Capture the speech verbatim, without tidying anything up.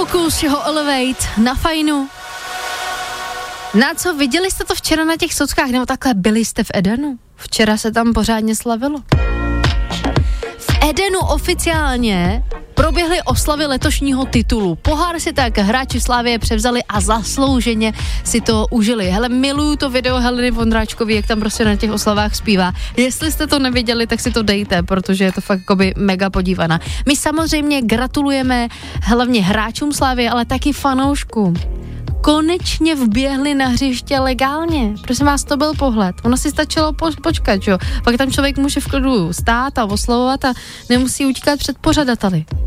Focus, jeho Elevate na Fajnu. Na co, viděli jste to včera na těch sockách, nebo takhle, byli jste v Edenu? Včera se tam pořádně slavilo. V Edenu oficiálně proběhly oslavy letošního titulu. Pohár si tak hráči Slavie převzali a zaslouženě si to užili. Hele, miluju to video Heleny Vondráčkový, jak tam prostě na těch oslavách zpívá. Jestli jste to neviděli, tak si to dejte, protože je to fakt jakoby mega podívaná. My samozřejmě gratulujeme hlavně hráčům Slavie, ale taky fanouškům. Konečně vběhli na hřiště legálně. Prosím vás, to byl pohled. Ono si stačilo po, počkat, jo. Pak tam člověk může v klidu stát a oslavovat a nemusí utíkat před pořadateli.